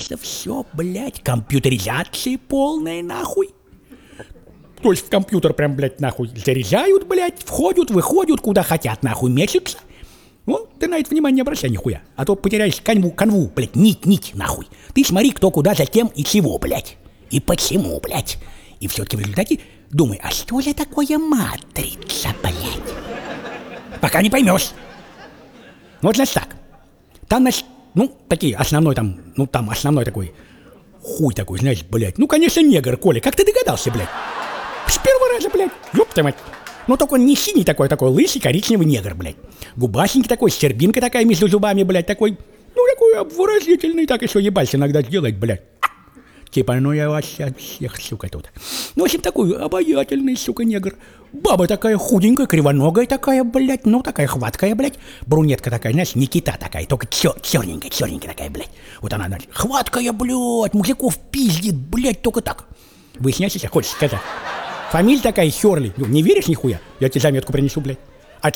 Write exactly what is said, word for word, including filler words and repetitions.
выясняется все, блядь, компьютеризации полная, нахуй. То есть в компьютер прям, блядь, нахуй зарезают, блядь, входят, выходят, куда хотят, нахуй, месяца. Ну, ты на это внимание не обращай нихуя, а то потеряешь канву, канву, блядь, нить, нить, нахуй. Ты смотри, кто куда, зачем и чего, блядь, и почему, блядь. И все-таки в результате думай, а что же такое матрица, блядь? Пока не поймешь. Ну, вот, значит так, там, значит, ну, такие, основной там, ну, там основной такой, хуй такой, знаешь, блядь, ну, конечно, негр, Коля, как ты догадался, блядь? С первого раза, блядь, ёпта мать. Ну, только он не синий такой, такой лысый, коричневый негр, блядь. Губасенький такой, щербинка такая между зубами, блядь, такой, ну, такой обворожительный, так еще ебальцы иногда сделать, блядь. Типа, ну, я вас от всех, сука, тут. Ну, в общем, такой обаятельный, сука, негр. Баба такая худенькая, кривоногая такая, блядь, ну, такая хваткая, блядь. Брунетка такая, знаешь, Никита такая, только чер- черненькая, черненькая такая, блядь. Вот она, значит, хваткая, блядь, мужиков пиздит, блядь, только так. Выясняйся, хочешь сказать. Фамилия такая Херли. Ну, не веришь нихуя? Я тебе заметку принесу, блядь.